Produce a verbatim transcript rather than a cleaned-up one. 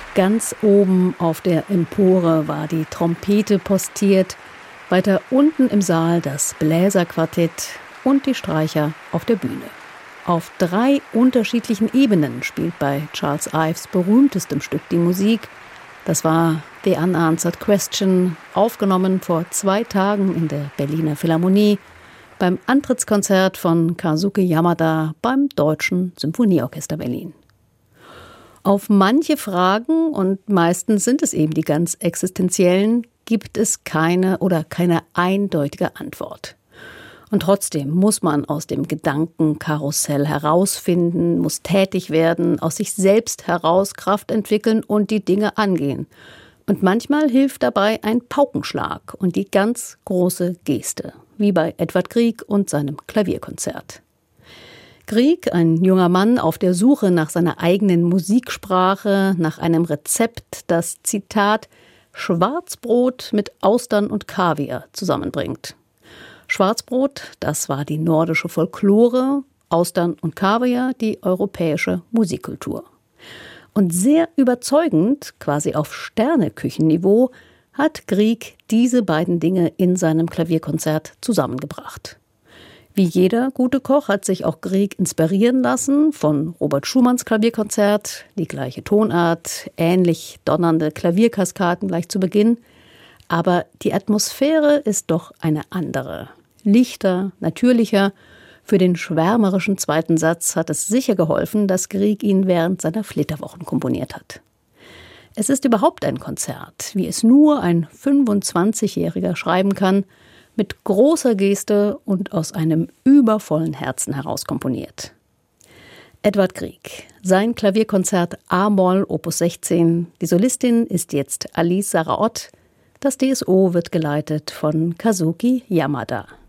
Ganz oben auf der Empore war die Trompete postiert, weiter unten im Saal das Bläserquartett und die Streicher auf der Bühne. Auf drei unterschiedlichen Ebenen spielt bei Charles Ives berühmtestem Stück die Musik. Das war The Unanswered Question, aufgenommen vor zwei Tagen in der Berliner Philharmonie beim Antrittskonzert von Kazuki Yamada beim Deutschen Symphonieorchester Berlin. Auf manche Fragen, und meistens sind es eben die ganz existenziellen, gibt es keine oder keine eindeutige Antwort. Und trotzdem muss man aus dem Gedankenkarussell herausfinden, muss tätig werden, aus sich selbst heraus Kraft entwickeln und die Dinge angehen. Und manchmal hilft dabei ein Paukenschlag und die ganz große Geste, wie bei Edvard Grieg und seinem Klavierkonzert. Grieg, ein junger Mann auf der Suche nach seiner eigenen Musiksprache, nach einem Rezept, das, Zitat, Schwarzbrot mit Austern und Kaviar zusammenbringt. Schwarzbrot, das war die nordische Folklore, Austern und Kaviar die europäische Musikkultur. Und sehr überzeugend, quasi auf Sterneküchenniveau, hat Grieg diese beiden Dinge in seinem Klavierkonzert zusammengebracht. Wie jeder gute Koch hat sich auch Grieg inspirieren lassen von Robert Schumanns Klavierkonzert, die gleiche Tonart, ähnlich donnernde Klavierkaskaden gleich zu Beginn. Aber die Atmosphäre ist doch eine andere. Lichter, natürlicher. Für den schwärmerischen zweiten Satz hat es sicher geholfen, dass Grieg ihn während seiner Flitterwochen komponiert hat. Es ist überhaupt ein Konzert, wie es nur ein fünfundzwanzigjähriger schreiben kann, mit großer Geste und aus einem übervollen Herzen heraus komponiert. Edvard Grieg, sein Klavierkonzert A-Moll Opus sechzehn. Die Solistin ist jetzt Alice Sarraott. Das D S O wird geleitet von Kazuki Yamada.